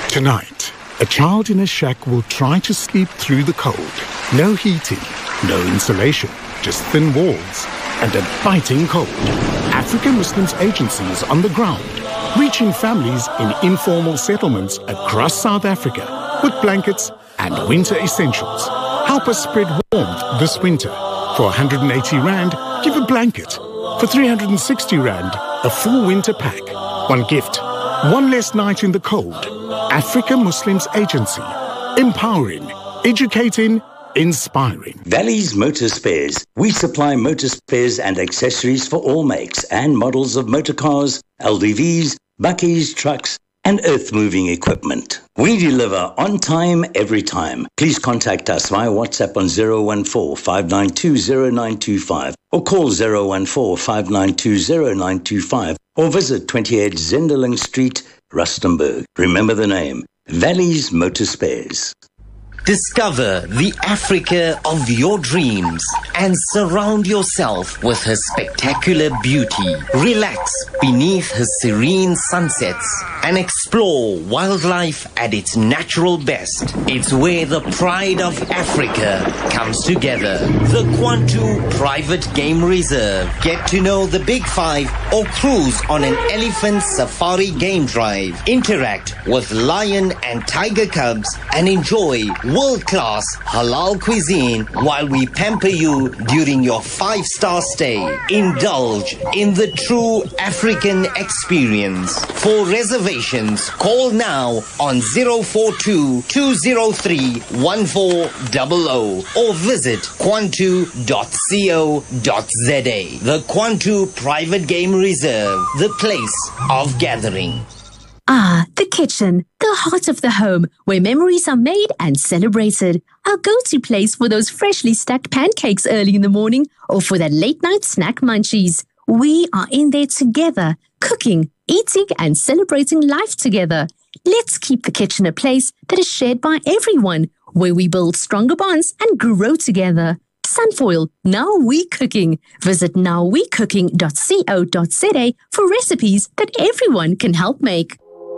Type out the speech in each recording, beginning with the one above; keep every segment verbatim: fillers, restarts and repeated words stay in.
Tonight, a child in a shack will try to sleep through the cold. No heating, no insulation, just thin walls and a biting cold. African Muslims Agency is on the ground, reaching families in informal settlements across South Africa with blankets and winter essentials. Help us spread warmth this winter. For one hundred eighty rand, give a blanket. For three hundred sixty rand, a full winter pack. One gift, one less night in the cold. African Muslims Agency. Empowering, educating, inspiring. Valley's Motor Spares. We supply motor spares and accessories for all makes and models of motor cars, L D Vs, bakkies, trucks, and earth-moving equipment. We deliver on time, every time. Please contact us via WhatsApp on zero one four, five nine two, zero nine two five or call zero one four, five nine two, zero nine two five or visit twenty-eight Zenderling Street, Rustenburg. Remember the name, Valley's Motor Spares. Discover the Africa of your dreams and surround yourself with her spectacular beauty. Relax beneath her serene sunsets and explore wildlife at its natural best. It's where the pride of Africa comes together. The Kwantu Private Game Reserve. Get to know the Big Five or cruise on an elephant safari game drive. Interact with lion and tiger cubs and enjoy world-class halal cuisine while we pamper you during your five-star stay. Indulge in the true African experience. For reservations, call now on zero four two, two zero three, one four zero zero or visit kwantu dot co dot za. The Kwantu Private Game Reserve, the place of gathering. Ah, the kitchen, the heart of the home, where memories are made and celebrated. Our go-to place for those freshly stacked pancakes early in the morning or for that late-night snack munchies. We are in there together, cooking, eating and celebrating life together. Let's keep the kitchen a place that is shared by everyone, where we build stronger bonds and grow together. Sunfoil, Now We Cooking. Visit now we cooking dot co dot za for recipes that everyone can help make.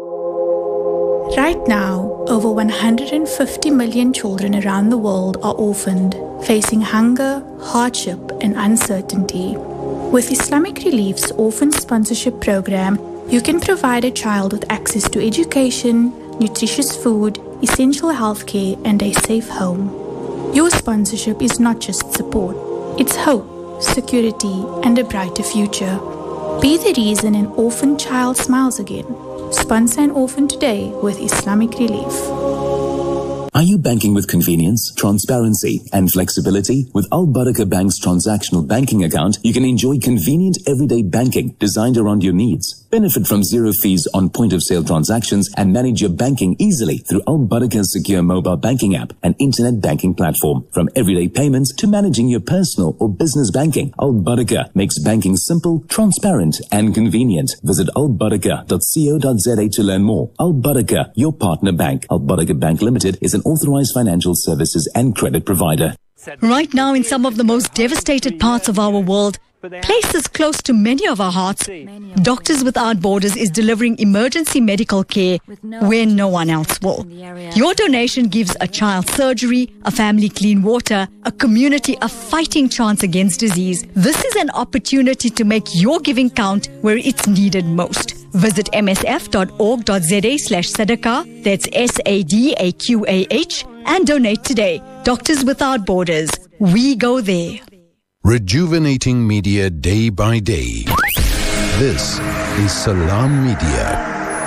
Right now, over one hundred fifty million children around the world are orphaned, facing hunger, hardship, and uncertainty. With Islamic Relief's Orphan Sponsorship Program, you can provide a child with access to education, nutritious food, essential healthcare, and a safe home. Your sponsorship is not just support, it's hope, security, and a brighter future. Be the reason an orphan child smiles again. Sponsor an orphan today with Islamic Relief. Are you banking with convenience, transparency, and flexibility? With Al Barakah Bank's transactional banking account, you can enjoy convenient everyday banking designed around your needs. Benefit from zero fees on point-of-sale transactions and manage your banking easily through Al Barakah's secure mobile banking app and internet banking platform. From everyday payments to managing your personal or business banking, Al Barakah makes banking simple, transparent, and convenient. Visit al barakah dot co dot za to learn more. Al Barakah, your partner bank. Al Barakah Bank Limited is an authorized financial services and credit provider. Right now, in some of the most devastated parts of our world, places close to many of our hearts, Doctors Without Borders is delivering emergency medical care where no one else will. Your donation gives a child surgery, a family clean water, a community a fighting chance against disease. This is an opportunity to make your giving count where it's needed most. Visit m s f dot org dot za slash sadaqah, that's S A D A Q A H, and donate today. Doctors Without Borders. We go there. Rejuvenating media day by day. This is Salam Media.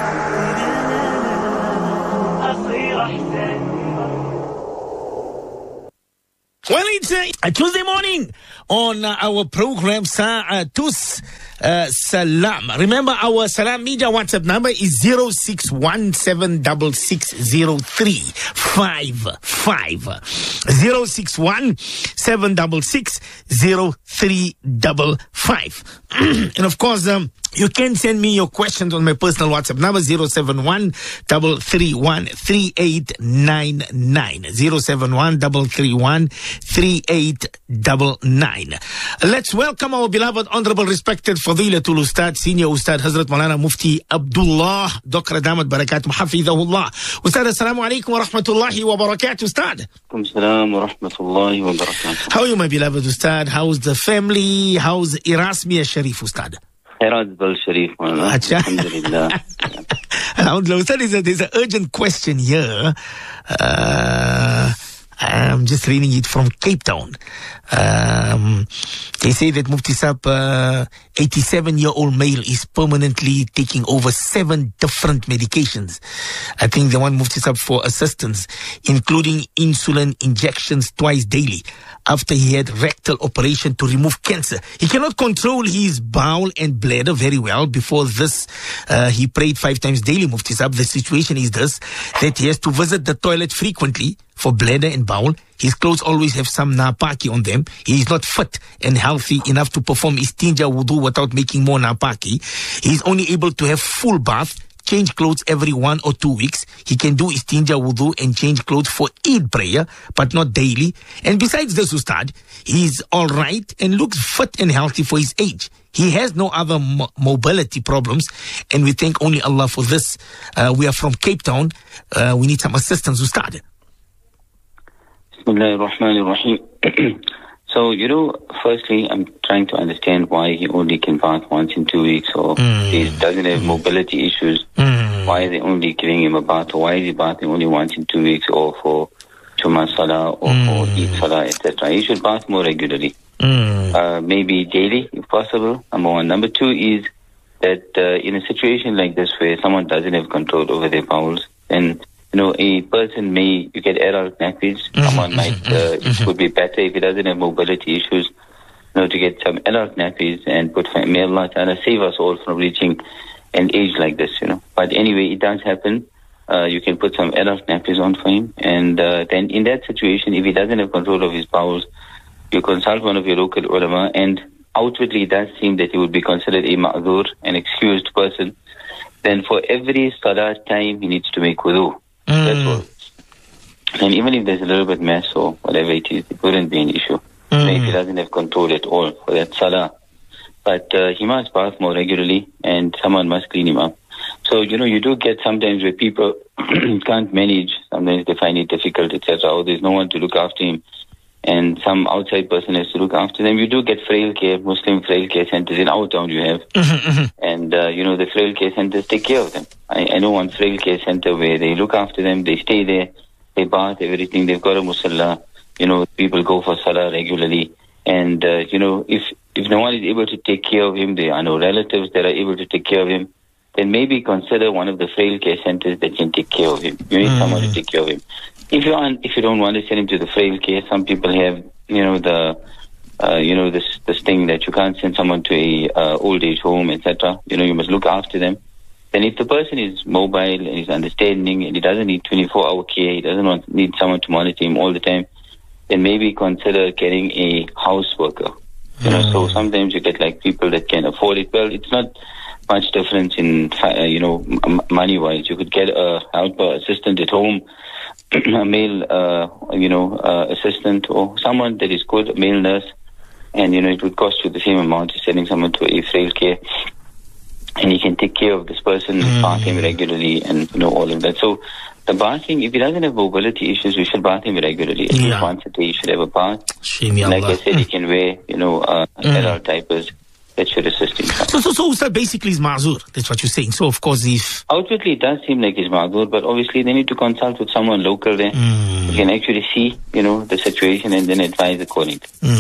Well, it's uh, a Tuesday morning on uh, our program Sa'atus uh, Salam. Remember, our Salam Media WhatsApp number is zero six one seven six six zero three five five. zero six one seven six six zero three five five. And of course, um, you can send me your questions on my personal WhatsApp number, zero seven one three three one three eight nine nine. zero seven one three three one three eight nine nine. line. Let's welcome our beloved, honorable, respected Fadilatul Ustad, Senior Ustad Hazrat Maulana Mufti Abdullah Dokra Damat Barakat Hafidhahullah. Ustad, assalamu alaikum wa rahmatullahi wa barakatuh, Ustad. Assalam wa rahmatullahi wa barakatuh. How are you, my beloved Ustad? How's the family? How's Erasmia Sharif, Ustad? Khairat Bal Sharif, alhamdulillah. Alhamdulillah. Ustad, there's, a, there's an urgent question here. Uh, I'm just reading it from Cape Town. Um, they say that Mufti Saab, uh, eighty-seven-year-old male is permanently taking over seven different medications. I think they want Mufti Saab for assistance, including insulin injections twice daily after he had rectal operation to remove cancer. He cannot control his bowel and bladder very well. Before this, uh, he prayed five times daily, Mufti Saab. The situation is this, that he has to visit the toilet frequently for bladder and bowel. His clothes always have some napaki on them. He is not fit and healthy enough to perform istinja wudu without making more napaki. He is only able to have full bath, change clothes every one or two weeks. He can do istinja wudu and change clothes for Eid prayer, but not daily. And besides this, Ustad, he is all right and looks fit and healthy for his age. He has no other mo- mobility problems, and we thank only Allah for this. Uh, we are from Cape Town. Uh, we need some assistance, Ustad. Bismillahir Rahmanir Rahim. So, you know, firstly, I'm trying to understand why he only can bath once in two weeks, or mm. he doesn't have mobility issues. Mm. Why are they only giving him a bath, or why is he bathing only once in two weeks, or for Jummah Salah, or mm. for Eid Salah, et cetera. He should bath more regularly. Mm. Uh, maybe daily, if possible, number one. Number two is that uh, in a situation like this where someone doesn't have control over their bowels, then you know, a person may, you get adult nappies, mm-hmm, someone might, uh, mm-hmm. it would be better if he doesn't have mobility issues, you know, to get some adult nappies and put, may Allah Ta'ala save us all from reaching an age like this, you know. But anyway, it does happen. Uh, you can put some adult nappies on for him. And uh, then in that situation, if he doesn't have control of his bowels, you consult one of your local ulama, and outwardly it does seem that he would be considered a ma'zur, an excused person. Then for every salah time, he needs to make wudu. Mm. That's all. And even if there's a little bit mess or whatever it is, it wouldn't be an issue. Mm. If he doesn't have control at all for that salah. But uh, he must bath more regularly, and someone must clean him up. So, you know, you do get sometimes where people can't manage, sometimes they find it difficult, et cetera, or there's no one to look after him, and some outside person has to look after them. You do get frail care, Muslim frail care centers in our town you have. Mm-hmm, mm-hmm. And, uh, you know, the frail care centers take care of them. I, I know one frail care center where they look after them, they stay there, they bath, everything. They've got a musalla. You know, people go for salah regularly. And, uh, you know, if, if no one is able to take care of him, there are no relatives that are able to take care of him, then maybe consider one of the frail care centers that can take care of him. You need mm-hmm. someone to take care of him. If you aren't, if you don't want to send him to the frail care, some people have, you know, the, uh, you know, this this thing that you can't send someone to a uh, old age home, et cetera. You know, you must look after them. Then, if the person is mobile and is understanding and he doesn't need twenty-four hour care, he doesn't want need someone to monitor him all the time, then maybe consider getting a house worker. You know, so sometimes you get like people that can afford it. Well, it's not much difference in, uh, you know, m- money-wise. You could get a helper assistant at home, a male, uh, you know, uh, assistant, or someone that is good, a male nurse, and, you know, it would cost you the same amount as sending someone to a frail care. And he can take care of this person, mm. bath him regularly, and, you know, all of that. So, the bathing, if he doesn't have mobility issues, we should bath him regularly. At least yeah. once a day, he should have a bath. Like I said, mm. he can wear, you know, uh, mm. adult diapers. That should assist him. So, so, so, so basically he's ma'zur. That's what you're saying. So, of course, if... Outwardly, it does seem like he's ma'zur, but obviously they need to consult with someone local there. Mm. who can actually see, you know, the situation and then advise accordingly.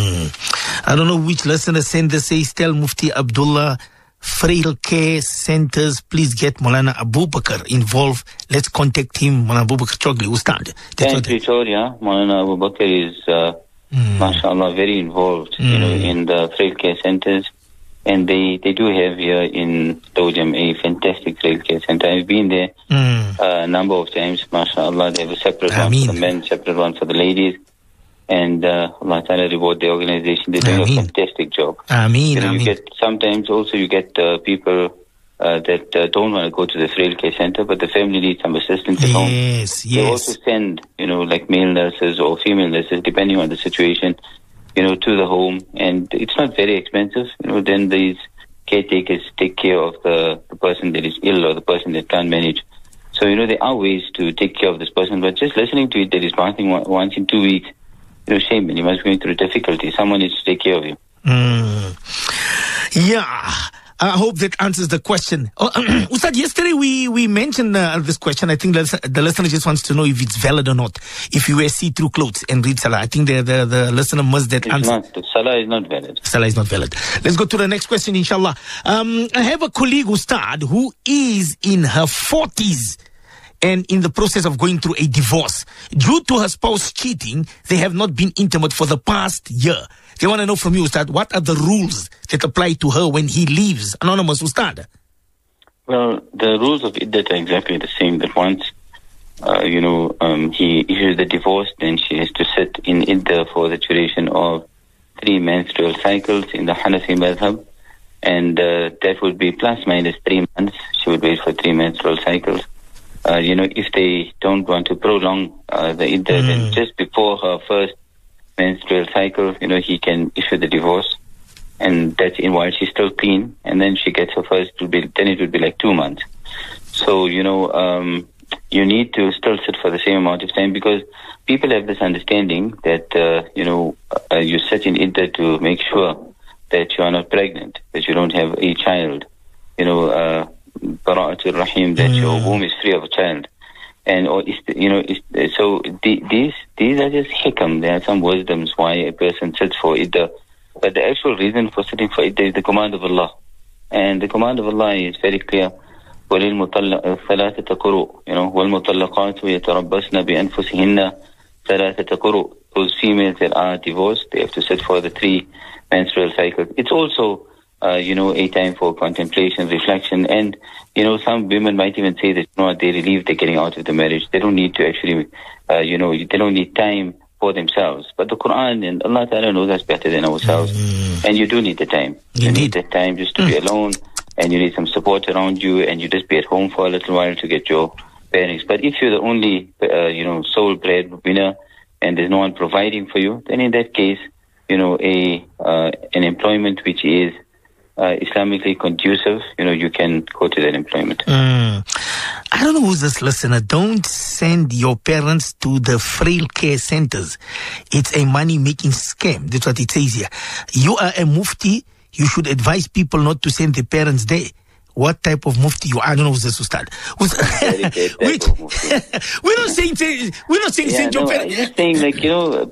Mm. I don't know which listener sent this. Says, tell Mufti Abdullah, frail care centers, please get Maulana Abu Bakr involved. Let's contact him, Maulana Abu Bakr Chogli, Ustad. Thank you, Victoria. Maulana Abu Bakr is, uh, mm. mashallah, very involved, mm. you know, in the frail care centers. And they, they do have here in Dojam a fantastic frail care center. I've been there mm. uh, a number of times, mashallah. They have a separate Ameen. one for the men, separate one for the ladies. And uh, Allah Ta'ala reward the organization. They're doing Ameen. a fantastic job. Ameen. You know, you Ameen. get, sometimes also you get uh, people uh, that uh, don't want to go to the frail care center, but the family needs some assistance at yes, home. Yes, They also send, you know, like male nurses or female nurses, depending on the situation, you know, to the home, and it's not very expensive. You know, then these caretakers take care of the, the person that is ill or the person that can't manage. So, you know, there are ways to take care of this person, but just listening to it that he's bathing once in two weeks, you know, shame, and you must be going through difficulty. Someone needs to take care of you. Mm. Yeah. I hope that answers the question. Oh, Ustad, yesterday we, we mentioned uh, this question. I think the, the listener just wants to know if it's valid or not. If you wear see-through clothes and read Salah. I think the, the, the listener must that it's answer. Not, the Salah is not valid. Salah is not valid. Let's go to the next question, inshallah. Um, I have a colleague, Ustad, who is in her forties and in the process of going through a divorce. Due to her spouse cheating, they have not been intimate for the past year. They want to know from you, Ustad, what are the rules that apply to her when he leaves? Anonymous, Ustad. Well, the rules of Iddat are exactly the same. That once, uh, you know, um, he issues the divorce, then she has to sit in Iddah for the duration of three menstrual cycles in the Hanafi madhab. And uh, that would be plus minus three months. She would wait for three menstrual cycles. Uh, you know, if they don't want to prolong uh, the Iddah, mm. then just before her first menstrual cycle, you know, he can issue the divorce, and that's in while she's still clean, and then she gets her first, will be, then it would be like two months. So, you know, um, you need to still sit for the same amount of time, because people have this understanding that, uh, you know, uh, you sit in Iddah to make sure that you are not pregnant, that you don't have a child, you know, uh, Bara'atul Rahim, that mm. your womb is free of a child. And, or is, you know, is, so the, these these are just hikam. There are some wisdoms why a person sits for Iddah. But the actual reason for sitting for Iddah is the command of Allah. And the command of Allah is very clear. وَلِلْمُطَلَّقَاتِ ثَلَاثَةَ قُرُوء. You know, وَالْمُطَلَّقَاتُ يَتَرَبَّصْنَ بِأَنفُسِهِنَّ ثَلَاثَةَ قُرُوء. Those females that are divorced, they have to sit for the three menstrual cycles. It's also Uh, you know, a time for contemplation, reflection, and, you know, some women might even say that, you know, they relieve they're getting out of the marriage. They don't need to actually, uh, you know, they don't need time for themselves. But the Quran and Allah Ta'ala knows us better than ourselves. Mm. And you do need the time. You Indeed. need that time just to mm. be alone, and you need some support around you, and you just be at home for a little while to get your bearings. But if you're the only, uh, you know, sole breadwinner, and there's no one providing for you, then in that case, you know, a uh, an employment which is Uh, Islamically conducive, you know, you can go to that employment. Mm. I don't know who's this listener. Don't send your parents to the frail care centers. It's a money-making scam. That's what it says here. You are a mufti. You should advise people not to send their parents there. What type of mufti you are? I don't know who's this Ustad. we, we're not saying, we're not saying yeah, send no, your parents. I'm just saying, like, you know,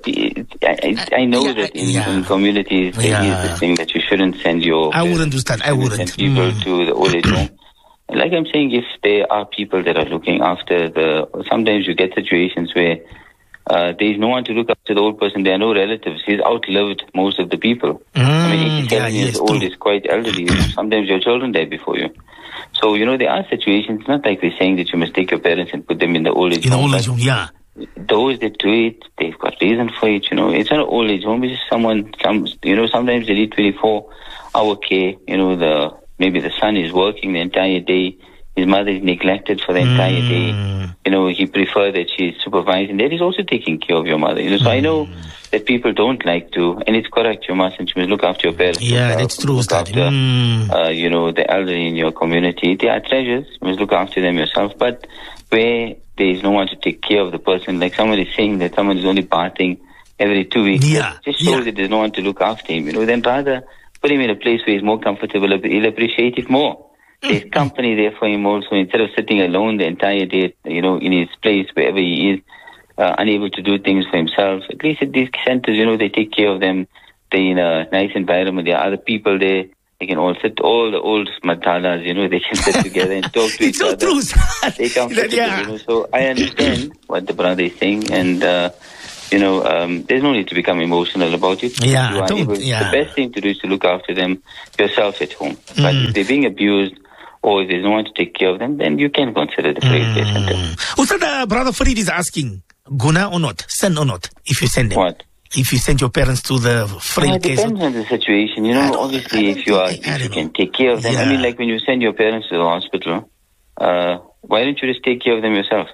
I, I know yeah, that in, yeah. in communities there yeah. is this thing that you shouldn't send your I wouldn't understand. I wouldn't. Send people mm. to the old age home. Like I'm saying, if there are people that are looking after the, sometimes you get situations where Uh, there is no one to look after the old person. There are no relatives. He's outlived most of the people. Mm, I mean, eighty-seven yeah, years yes, old true. is quite elderly. Sometimes your children die before you. So, you know, there are situations. It's not like we're saying that you must take your parents and put them in the old age in home. In the old age home, yeah. Those that do it, they've got reason for it, you know. It's not an old age home. It's just someone, some, you know, sometimes they need twenty-four hour care. You know, the maybe the son is working the entire day. His mother is neglected for the entire mm. day. You know, he prefers that she's supervising. That is also taking care of your mother. You know, so mm. I know that people don't like to, and it's correct, you mustn't. You must look after your parents. Yeah, that's true. Look after, mm. uh, you know, the elderly in your community. They are treasures. You must look after them yourself. But where there is no one to take care of the person, like someone is saying that someone is only bathing every two weeks, yeah. it just shows yeah. that there's no one to look after him. You know, then rather put him in a place where he's more comfortable. He'll appreciate it more. There's company there for him also, instead of sitting alone the entire day, you know, in his place, wherever he is, uh, unable to do things for himself. At least at these centers, you know, they take care of them. They're in a nice environment. There are other people there. They can all sit, all the old matalas, you know, they can sit together and talk to each so other. True. They comfortable, yeah. you know. So I understand what the brother is saying, and, uh, you know, um, there's no need to become emotional about it. Yeah, you are don't, able, yeah. The best thing to do is to look after them yourself at home. But mm. if they're being abused, or if there's no one to take care of them, then you can consider the frail care center. Ustad, uh, Brother Farid is asking, guna or not, sin or not, if you send them? What? If you send your parents to the frail care center? It depends on the situation. You know, obviously, if you are, if you can take care of them. Yeah. I mean, like when you send your parents to the hospital, uh, why don't you just take care of them yourself?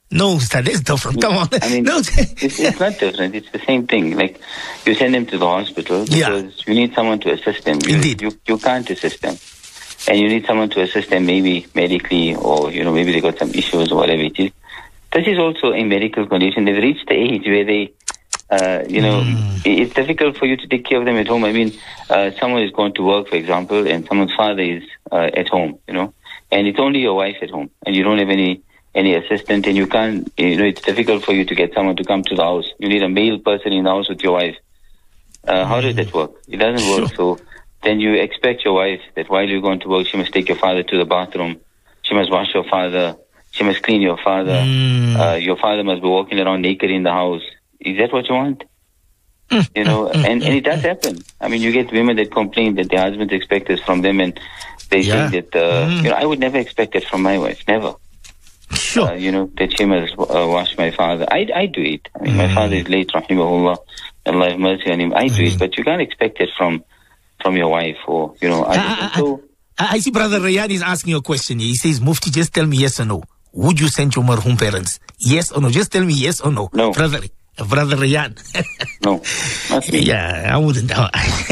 No, Ustad, it's different. Come on. I mean, no. it's, it's not different. It's the same thing. Like, you send them to the hospital because Yeah. you need someone to assist them. You, Indeed. You, you can't assist them. And you need someone to assist them maybe medically or, you know, maybe they got some issues or whatever it is. This is also a medical condition. They've reached the age where they, uh, you know, Mm. it's difficult for you to take care of them at home. I mean, uh, someone is going to work, for example, and someone's father is uh, at home, you know, and it's only your wife at home and you don't have any any assistant, and you can't, you know, it's difficult for you to get someone to come to the house. You need a male person in the house with your wife. Uh, how does that work? It doesn't work. So then you expect your wife that while you're going to work, she must take your father to the bathroom. She must wash your father. She must clean your father. Mm. Uh, your father must be walking around naked in the house. Is that what you want? You know, and, and it does happen. I mean, you get women that complain that their husbands expect this from them, and they Yeah. think that, uh, Mm. you know, I would never expect that from my wife. Never. Sure. Uh, you know, that she must uh, wash my father. I, I do it. I mean, mm. my father is late, rahimahullah, Allah have mercy on him. I do it, but you can't expect it from from your wife or, you know, others. I, I, so, I, I see Brother Rayan is asking you a question. He says, Mufti, just tell me yes or no. Would you send your marhum parents? Yes or no? Just tell me yes or no. No. Brother, Brother Rayan. No. Not me. Yeah, I wouldn't. I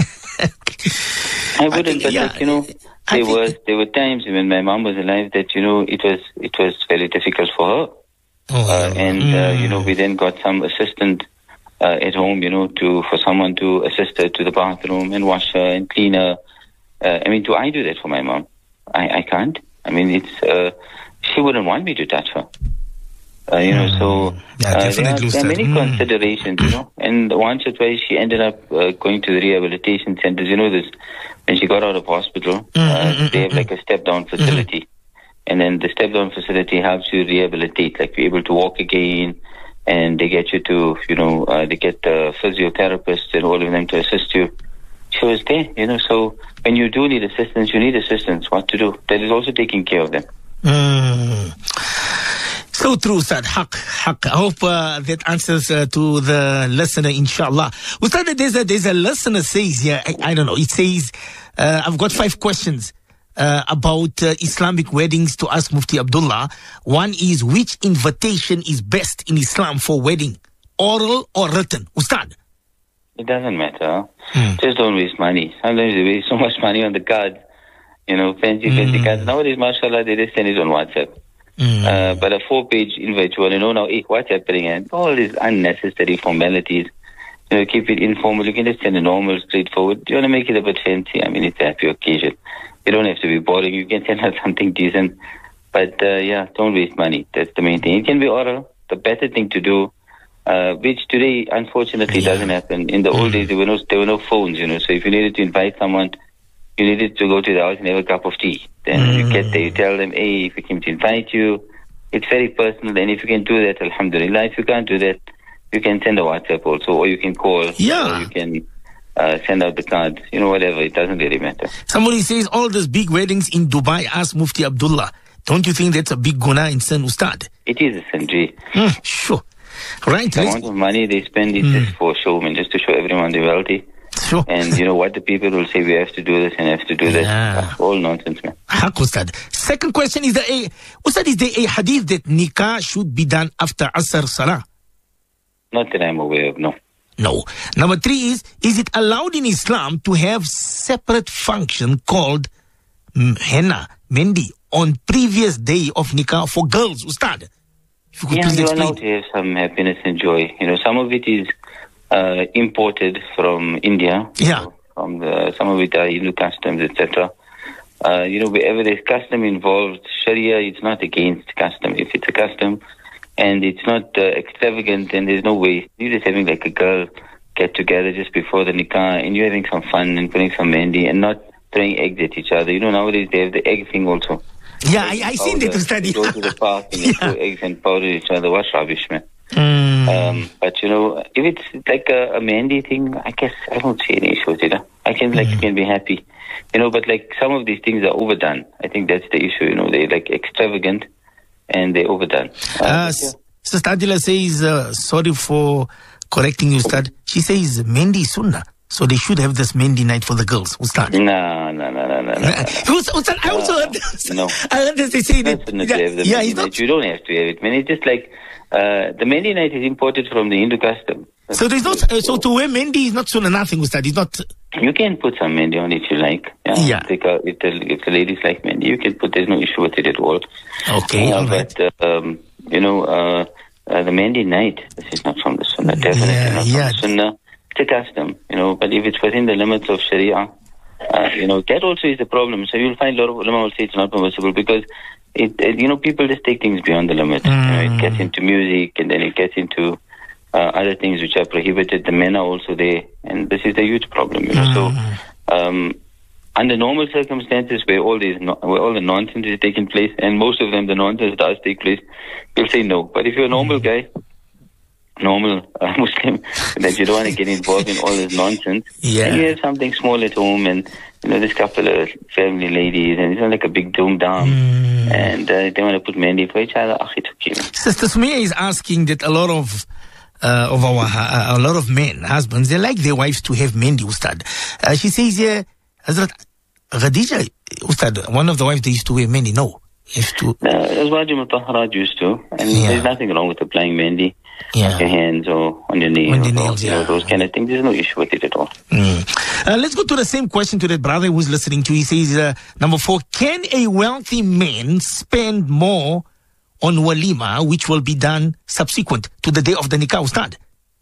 I wouldn't, think, but yeah, like, you know, I there think- was there were times when my mom was alive that, you know, it was it was very difficult for her. Oh, Uh, and, uh, you know, we then got some assistant uh, at home, you know, to for someone to assist her to the bathroom and wash her and clean her. Uh, I mean, do I do that for my mom? I, I can't. I mean, it's uh, she wouldn't want me to touch her. Uh, you know, so Yeah, uh, there, are, definitely, there are many Ustad. Mm. considerations, you know. And once or twice she ended up uh, going to the rehabilitation centers. You know, this when she got out of hospital, uh, they have like a step-down facility. And then the step-down facility helps you rehabilitate, like be able to walk again. And they get you to, you know, uh, they get the physiotherapists and all of them to assist you. She was there, you know. So when you do need assistance, you need assistance. What to do? That is also taking care of them. Mm. So true, Ustad. Haq, haq. I hope uh, that answers uh, to the listener, inshallah. Ustad, there's a, there's a listener says here, I, I don't know, it says, uh, I've got five questions uh, about uh, Islamic weddings to ask Mufti Abdullah. One is, which invitation is best in Islam for wedding? Oral or written? Ustad? It doesn't matter. Hmm. Just don't waste money. Sometimes they waste so much money on the cards. You know, fancy, fancy mm. cards. Nowadays, mashallah, they just send it on WhatsApp. Mm. Uh, but a four-page invite, you want to know now, hey, what's happening? And all these unnecessary formalities. You know, keep it informal. You can just send a normal, straightforward. You want to make it a bit fancy. I mean, it's a happy occasion. You don't have to be boring. You can send out something decent. But, uh, yeah, don't waste money. That's the main thing. It can be oral. The better thing to do, uh, which today, unfortunately, yeah. doesn't happen. In the mm. old days, there were no there were no phones, you know. So if you needed to invite someone, you needed to go to the house and have a cup of tea. Then mm. you get there, you tell them, hey, if we came to invite you, it's very personal. And if you can do that, alhamdulillah. If you can't do that, you can send a WhatsApp also, or you can call, yeah. or you can uh, send out the card, you know, whatever. It doesn't really matter. Somebody says all those big weddings in Dubai, ask Mufti Abdullah. Don't you think that's a big guna in sin, Ustad? It is a sin, G. Mm, sure. Right. The amount of money they spend is mm. just for show, man, just to show everyone they're wealthy. Sure. And you know what the people will say, we have to do this and have to do that. Yeah. That's all nonsense, man. Haq, Ustad. Second question is, there a, Ustad, is there a hadith that nikah should be done after Asr Salah? Not that I'm aware of, no. No. Number three is, is it allowed in Islam to have separate function called mm, henna, mendi, on previous day of nikah for girls, Ustad? If you could yeah, you're allowed to have some happiness and joy. You know, some of it is uh, imported from India. Yeah. You know, from the, some of it are Hindu customs, et cetera. Uh, you know, wherever there's custom involved, Sharia is not against custom. If it's a custom and it's not uh, extravagant, then there's no way. You're just having like a girl get together just before the nikah and you're having some fun and putting some mehndi and not throwing eggs at each other. You know, nowadays they have the egg thing also. Yeah, I, I seen that to study. Go to the park and yeah. throw eggs and powder each other. What's rubbish, man? Mm. Um, but, you know, if it's like a, a mehndi thing, I guess I don't see any issue with it. Huh? I can, like, mm. can be happy. You know, but, like, some of these things are overdone. I think that's the issue, you know. They're, like, extravagant and they're overdone. Uh, uh, yeah. Sister Adila says, uh, sorry for correcting you, Ustad. She says, mehndi sunnah. So they should have this mehndi night for the girls, Ustad. No, no, no, no, no, no. Ustad, I also heard, no. I heard this, they say that, that yeah, he's not, you don't have to have it. I mean, it's just like, uh, the Mendi night is imported from the Hindu custom. That's so there's not, uh, so to wear Mendi is not sunnah, nothing, Ustad, it's not. You can put some Mendi on if you like. Yeah. yeah. If, the, if, the, if the ladies like Mendi, you can put, there's no issue with it at all. Okay, uh, all right. But, uh, um, you know, uh, uh, the Mendi night, this is not from the sunnah, definitely yeah, not yeah. from the sunnah. It's a custom, you know, but if it's within the limits of Sharia, uh, you know, that also is the problem. So you'll find a lot of ulama will say it's not permissible because it, it, you know, people just take things beyond the limit. Mm. You know, it gets into music and then it gets into uh, other things which are prohibited. The men are also there, and this is a huge problem. You know, mm. so um, under normal circumstances where all these no, where all the nonsense is taking place, and most of them the nonsense does take place, you'll say no. But if you're a normal mm. guy, normal uh, Muslim, that you don't want to get involved in all this nonsense, yeah. and you have something small at home, and you know, this couple of family ladies, and it's not like a big doom dam, mm. and uh, they want to put Mendi for each other. It's okay. Sister Sumia is asking that a lot of uh, of our uh, a lot of men, husbands, they like their wives to have Mendi, Ustad. Uh, she says here, Hazrat Khadija, Ustad, one of the wives they used to wear Mendi. No, if to. Azwaj Mutahharat used to, and yeah. there's nothing wrong with applying Mendi. Yeah. On your hands or on your nails, on your nails or, yeah. you know, those kind of things. There's no issue with it at all. Mm. Uh, let's go to the same question to that brother who's listening to. He says, uh, number four, can a wealthy man spend more on walima, which will be done subsequent to the day of the nikah, Ustad?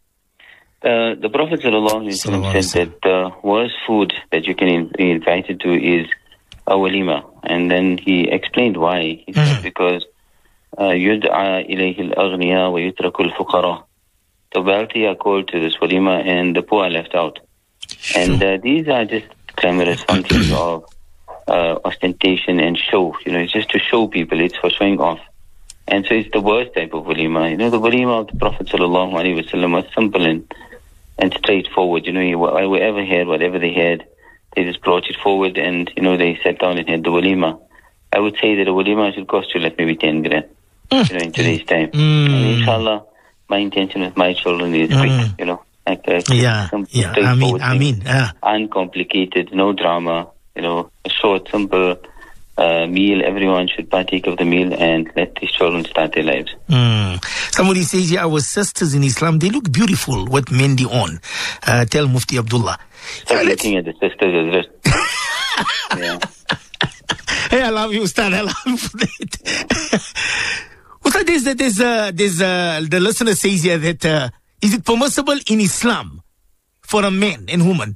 Uh, the Prophet sallallahu alaihi wasallam said that the worst food that you can be invited to is a walima. And then he explained why. He said mm. because يدعى إليه الأغنياء ويترك الفقراء. The wealthy are called to this walima and the poor are left out. Sure. And uh, these are just glamorous functions of uh, ostentation and show. You know, it's just to show people. It's for showing off. And so it's the worst type of walima. You know, the walima of the Prophet sallallahu alaihi wasallam was simple and and straightforward. You know, whoever had whatever they had, they just brought it forward and you know they sat down and had the walima. I would say that a walima should cost you like maybe ten grand. Mm. You know, in today's time. Mm. And inshallah, my intention with my children is mm. quick, you know. Like, uh, yeah, yeah, I mean, I mean, yeah. Uncomplicated, no drama, you know, a short, simple uh, meal. Everyone should partake of the meal and let these children start their lives. Mm. Somebody says, yeah, our sisters in Islam, they look beautiful with Mendi on. Uh, tell Mufti Abdullah. Start looking at the sisters as well. Yeah. Hey, I love you, Ustad. I love you for that. Ustad, there's, there's, uh, there's, uh, the listener says here that, uh, is it permissible in Islam for a man and woman,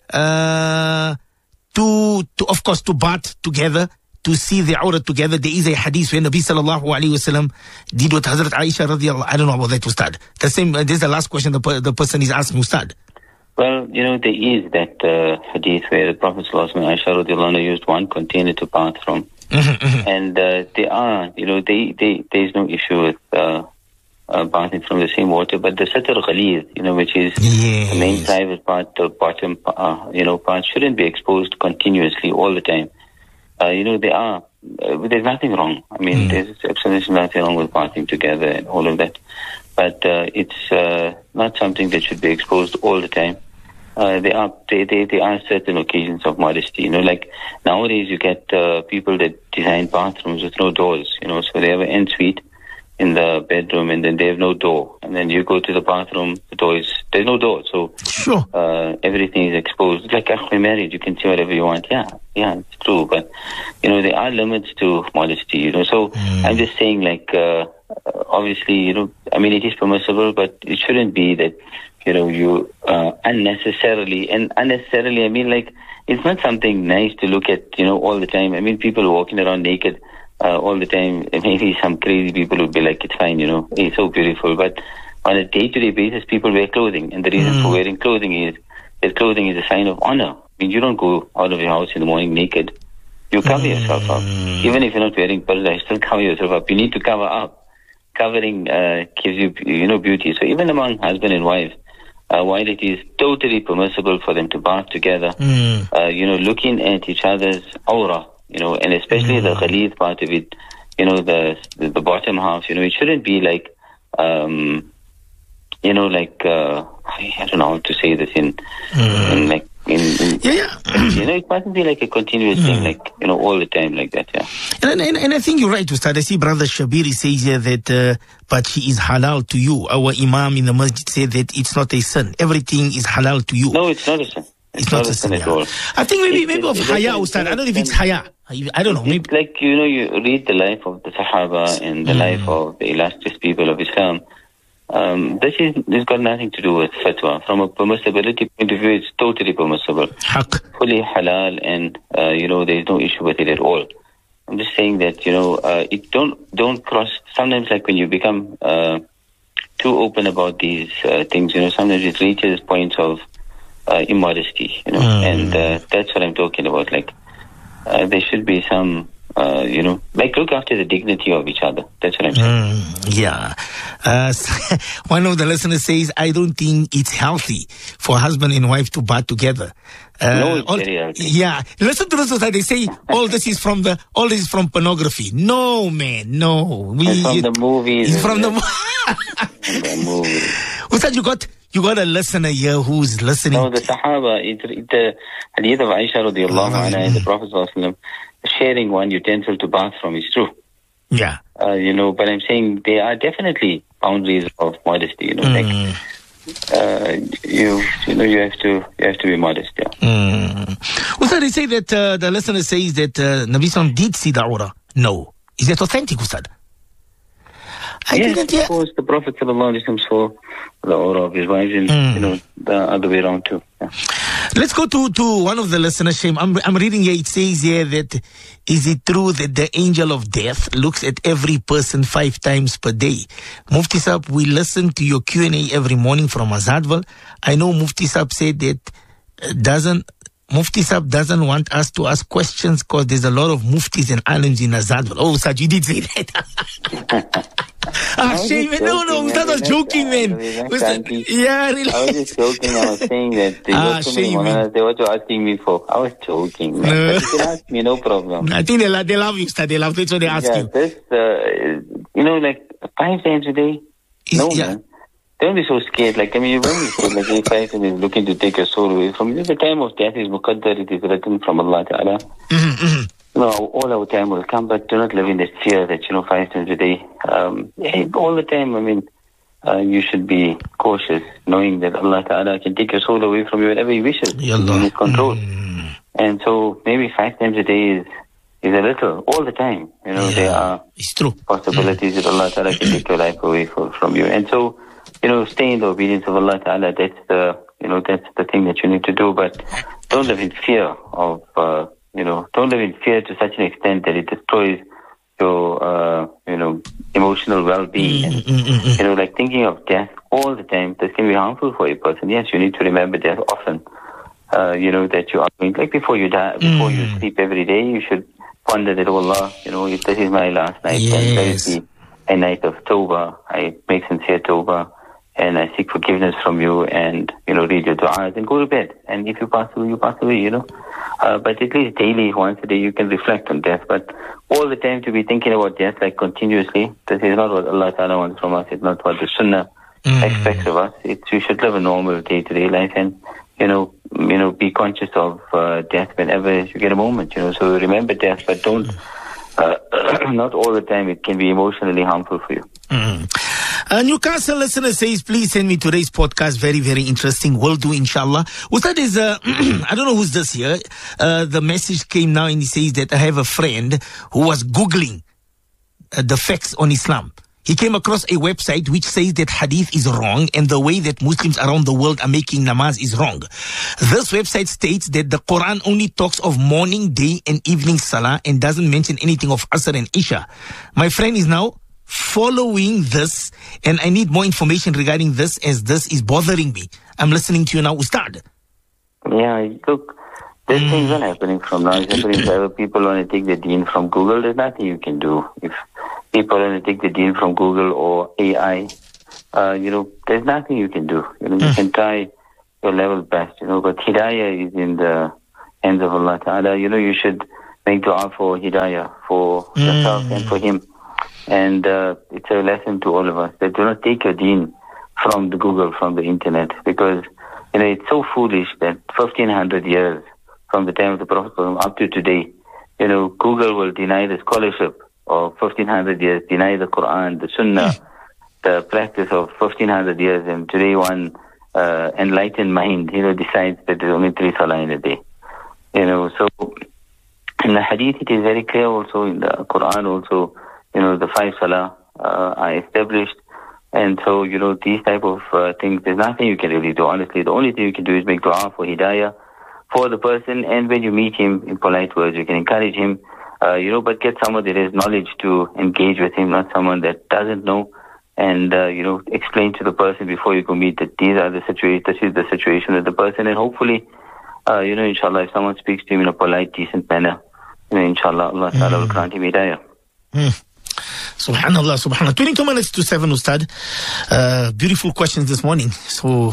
uh, to, to, of course, to bath together, to see the awrah together? There is a hadith where Nabi sallallahu alayhi wa sallam did what Hazrat Aisha radiallahu, I don't know about that, Ustad. The same, uh, this is the last question the, per, the person is asking, Ustad. Well, you know, there is that uh, hadith where the Prophet sallallahu alayhi wa sallam, Aisha radiallahu anha, used one container to bath from. Mm-hmm, mm-hmm. And uh, they are, you know, they, they, there's no issue with uh, uh, bathing from the same water, but the satr ghaliz, you know, which is yes. the main private part, the bottom, uh, you know, part shouldn't be exposed continuously all the time. Uh, you know, they are, uh, there's nothing wrong. I mean, mm. there's absolutely nothing wrong with bathing together and all of that. But uh, it's uh, not something that should be exposed all the time. Uh, there are they, they, there are certain occasions of modesty, you know, like nowadays you get uh, people that design bathrooms with no doors, you know, so they have an ensuite in the bedroom and then they have no door. And then you go to the bathroom, the door is, there's no door, so sure. uh, everything is exposed. It's like after married, you can see whatever you want. Yeah, yeah, it's true. But, you know, there are limits to modesty, you know, so mm. I'm just saying like, uh, obviously, you know, I mean, it is permissible, but it shouldn't be that, you know, you uh, unnecessarily, and unnecessarily, I mean, like, it's not something nice to look at, you know, all the time. I mean, people walking around naked uh, all the time, maybe some crazy people would be like, it's fine, you know, it's so beautiful. But on a day-to-day basis, people wear clothing, and the reason mm. for wearing clothing is that clothing is a sign of honor. I mean, you don't go out of your house in the morning naked. You cover mm. yourself up. Even if you're not wearing parda, you still cover yourself up. You need to cover up. Covering uh, gives you, you know, beauty. So even among husband and wife, Uh, while it is totally permissible for them to bath together, mm. uh, you know, looking at each other's aura, you know, and especially mm. the ghalid part of it, you know, the, the the bottom half, you know, it shouldn't be like, um, you know, like, uh, I don't know how to say this in, mm. in like In, in, yeah, yeah. You know, it mustn't be like a continuous mm. thing, like, you know, all the time like that, yeah. And, and, and I think you're right, Ustad. I see Brother Shabiri says here that, uh, but she is halal to you. Our Imam in the masjid said that it's not a sin. Everything is halal to you. No, it's not a sin. It's, it's not, not a sin, sin at all. I think maybe, maybe of haya, Ustad. I don't know if it's haya. I don't know. It's maybe. like, you know, you read the life of the Sahaba and the mm. life of the illustrious people of Islam. Um, this is this got nothing to do with fatwa. From a permissibility point of view, it's totally permissible, Haq. fully halal, and uh, you know there is no issue with it at all. I'm just saying that you know uh, it don't don't cross. Sometimes, like when you become uh, too open about these uh, things, you know, sometimes it reaches points of uh, immodesty, you know, mm. and uh, that's what I'm talking about. Like uh, there should be some. Uh, you know, like look after the dignity of each other. That's what I'm saying. Mm, yeah. Uh, one of the listeners says, I don't think it's healthy for husband and wife to bath together. Uh, no, it's all, very healthy. Yeah. Listen to this. They say all this is from the, all this is from pornography. No, man. No. We, it's from the movies. It's from the, the movies. Ustad, you got, you got a listener here who's listening. No, the Sahaba, it's, it's the hadith of Aisha radiallahu anha and the Prophet sallallahu alaihi wasallam. Sharing one utensil to bath from is true. Yeah. Uh, you know, but I'm saying there are definitely boundaries of modesty. You know, mm. like uh, you, you know, you have to, you have to be modest. Yeah. Mm. Ustad, they say that uh, the listener says that uh, Nabi Sallam did see the aura. No, is that authentic, Ustad? I yes, didn't, yeah. Of course, the Prophet sallallahu alaihi wasallam saw the aura of his wives, and mm. you know, the other way around too. Yeah. Let's go to, to one of the listeners, Shem. I'm, I'm reading here, it says here that, is it true that the angel of death looks at every person five times per day? Mufti Saab, we listen to your Q and A every morning from Azadwal. I know Mufti Saab said that doesn't, Mufti Saab doesn't want us to ask questions because there's a lot of muftis and alims in Azadwal. Oh, Saj, you did say that. Ah, shame, man. No, no, that was joking, man. Yeah, really. I was just joking. I was saying that there ah, was so many monanas. They were asking me for. I was joking, man. No. But you can ask me, no problem. I think they, love, they love you, sir. They love. That's what they ask yeah, you. This, uh, you know, like five times a day. Is, no, yeah. man. Don't be so scared. Like, I mean, when you say, like, if five times is looking to take your soul away from you, the time of death is muqaddar. It is written from Allah Ta'ala. Mm-hmm, mm-hmm. No, all our time will come, but do not live in that fear that, you know, five times a day. Um, all the time, I mean, uh, you should be cautious, knowing that Allah Ta'ala can take your soul away from you whenever He wishes. He's in His control. Mm. And so maybe five times a day is, is a little, all the time. You know, yeah, there are it's true. possibilities mm. that Allah Ta'ala can take your life away for, from you. And so, you know, stay in the obedience of Allah Ta'ala. That's the, you know, that's the thing that you need to do. But don't live in fear of, uh, you know, don't live in fear to such an extent that it destroys your, uh, you know, emotional well-being. And, you know, like thinking of death all the time, this can be harmful for a person. Yes, you need to remember death often. Uh, you know, that you are going, like before you die, before mm. you sleep every day, you should ponder that, oh Allah, you know, if this is my last night, yes. then let it be a night of tawbah. I make sincere tawbah. And I seek forgiveness from you, and, you know, read your du'as and go to bed. And if you pass away, you pass away, you know. Uh, but at least daily, once a day, you can reflect on death. But all the time to be thinking about death, like continuously, this is not what Allah Ta'ala wants from us. It's not what the Sunnah mm. expects of us. It's, we should live a normal day-to-day life and, you know, you know, be conscious of uh, death whenever you get a moment, you know. So remember death, but don't, uh, not all the time. It can be emotionally harmful for you. Mm. A Newcastle listener says, please send me today's podcast. Very, very interesting. Will do, inshallah. Ustad is, uh, I don't know who's this here. Uh, the message came now and he says that I have a friend who was Googling uh, the facts on Islam. He came across a website which says that hadith is wrong and the way that Muslims around the world are making namaz is wrong. This website states that the Quran only talks of morning, day and evening salah and doesn't mention anything of Asr and Isha. My friend is now following this, and I need more information regarding this as this is bothering me. I'm listening to you now, Ustad. Yeah, look, there's mm. things are happening from now. If people want to take the deen from Google, there's nothing you can do. If people want to take the deen from Google or A I, uh, you know, there's nothing you can do. You know, mm. you can try your level best, you know, but hidayah is in the hands of Allah Ta'ala. You know, you should make dua for hidayah, for mm. yourself and for Him. And uh, it's a lesson to all of us that do not take your deen from the Google, from the internet, because You know, it's so foolish that fifteen hundred years from the time of the Prophet up to today, you know, Google will deny the scholarship of fifteen hundred years, deny the Quran, the Sunnah, the practice of fifteen hundred years, and today one uh, enlightened mind, you know, decides that there's only three salah in a day. You know, so in the hadith it is very clear also, in the Quran also, you know, the five salah uh, are established. And so, you know, these type of uh, things, there's nothing you can really do, honestly. The only thing you can do is make dua for hidayah for the person, and when you meet him, in polite words, you can encourage him, uh, you know, but get someone that has knowledge to engage with him, not someone that doesn't know, and, uh, you know, explain to the person before you go meet that these are the situation, this is the situation with the person, and hopefully, uh, you know, inshallah, if someone speaks to him in a polite, decent manner, you know, inshallah, Allah mm. Ta'ala will grant him hidayah. Mm. Subhanallah, subhanallah. twenty-two minutes to seven, Ustad. Uh, beautiful questions this morning. So,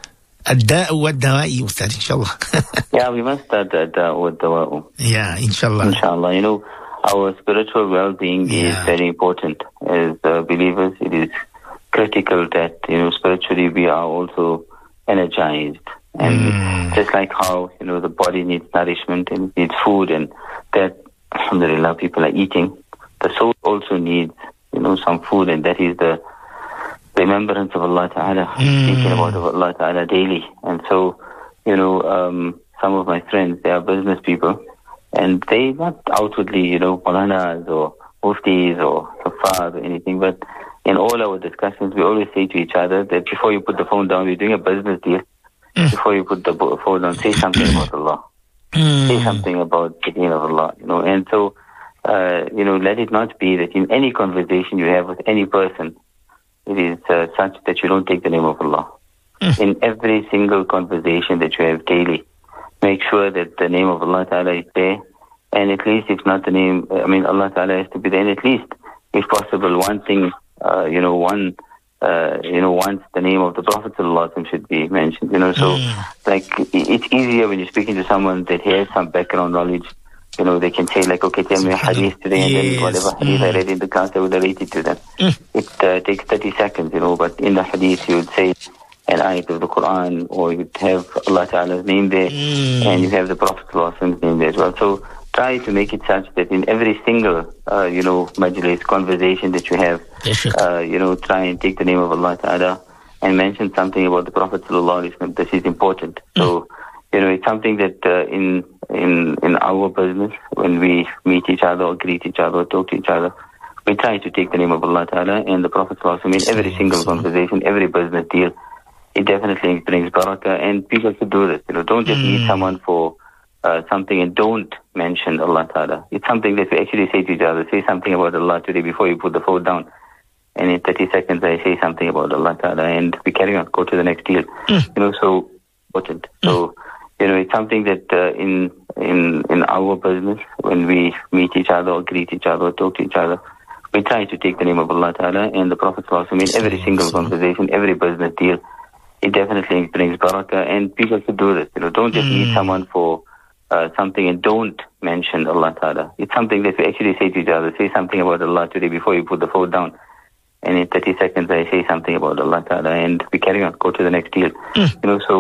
Ad-da'u wad-dawa'i, Ustad, inshallah. Yeah, we must start Ad-da'u wad-dawa'u. Yeah, inshallah. Inshallah. You know, our spiritual well-being yeah. is very important. As uh, believers, it is critical that, you know, spiritually we are also energized. And mm. just like how, you know, the body needs nourishment and needs food, and that, alhamdulillah, people are eating, the soul also needs, you know, some food, and that is the remembrance of Allah Ta'ala, mm. speaking about Allah Ta'ala daily. And so, you know, um, some of my friends, they are business people, and they not outwardly, you know, Maulanas or Muftis or Safars or anything, but in all our discussions, we always say to each other that before you put the phone down, we're doing a business deal. Mm. Before you put the phone down, say something about Allah. Mm. Say something about the deen of Allah, you know. And so, uh, you know, let it not be that in any conversation you have with any person, it is uh, such that you don't take the name of Allah. Mm. In every single conversation that you have daily, make sure that the name of Allah Ta'ala is there. And at least if not the name, I mean, Allah Ta'ala has to be there. And at least, if possible, one thing, uh, you know, one, uh, you know, once the name of the Prophet ﷺ should be mentioned, you know. So, mm. like, it's easier when you're speaking to someone that has some background knowledge. You know, they can say, like, okay, tell me a hadith today, and yes. then whatever hadith mm. I read in the class, I would relate it to them. Mm. It uh, takes thirty seconds, you know, but in the hadith, you would say an ayat of the Quran, or you'd have Allah Ta'ala's name there, mm. and you have the Prophet ﷺ's name there as well. So, try to make it such that in every single, uh, you know, majlis, conversation that you have, uh, you know, try and take the name of Allah Ta'ala and mention something about the Prophet Sallallahu Alaihi Wasallam. This is important. Mm. So, you know, it's something that uh, in in in our business, when we meet each other or greet each other or talk to each other, we try to take the name of Allah Ta'ala and the Prophet Sallallahu Alaihi Wasallam in every single conversation, every business deal. It definitely brings barakah, and people should do this. You know, don't just mm. meet someone for Uh, something and don't mention Allah Ta'ala. It's something that we actually say to each other. Say something about Allah today before you put the phone down. And in thirty seconds I say something about Allah Ta'ala, and we carry on, go to the next deal. Mm. You know, so important. Mm. So, you know, it's something that uh, in in in our business, when we meet each other or greet each other or talk to each other, we try to take the name of Allah Ta'ala and the Prophet Sallallahu Alaihi Wasallam in every single conversation, every business deal. It definitely brings barakah, and people should do this. You know, don't just mm. meet someone for Uh, something and don't mention Allah Ta'ala. It's something that we actually say to each other. Say something about Allah today before you put the phone down. And in thirty seconds I say something about Allah Ta'ala, and we carry on, go to the next deal. Mm. You know, so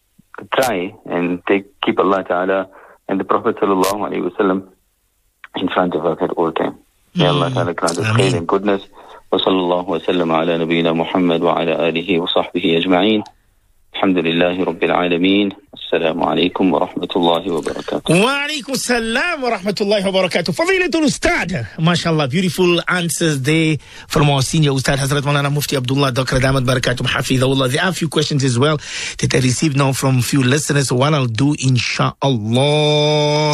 try and take, keep Allah Ta'ala and the Prophet Sallallahu Alaihi Wasallam in front of us at all time. May mm. Allah Ta'ala grant us khair and goodness. Wa sallallahu wa sallam ala nabiyyina Muhammad wa ala alihi wa sahbihi ajma'een. Alhamdulillahi Rabbil Alameen. Assalamu alaikum wa rahmatullahi wa barakatuh. Wa alaikum salam wa rahmatullahi wa barakatuh. Fadilatul Ustad. MashaAllah, beautiful answers there from our senior Ustad Hazrat Maulana Mufti Abdullah Dr. Damat Barakatum Hafidhullah. There are a few questions as well that I received now from a few listeners. So what I'll do, inshallah,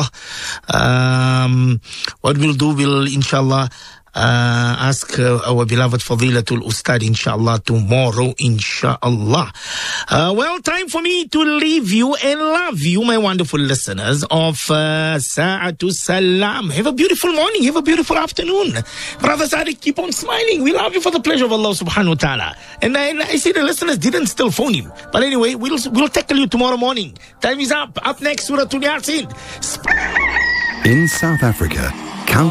um, what we'll do, we'll inshallah Uh, ask uh, our beloved Fadilatul Ustad, inshallah, tomorrow, inshallah. Uh, well, time for me to leave you and love you, my wonderful listeners of uh, Sa'atu Salam. Have a beautiful morning. Have a beautiful afternoon. Brother Sadiq, keep on smiling. We love you for the pleasure of Allah subhanahu wa ta'ala. And I, and I see the listeners didn't still phone him. But anyway, we'll, we'll tackle you tomorrow morning. Time is up. Up next, Surah Yasin. In South Africa,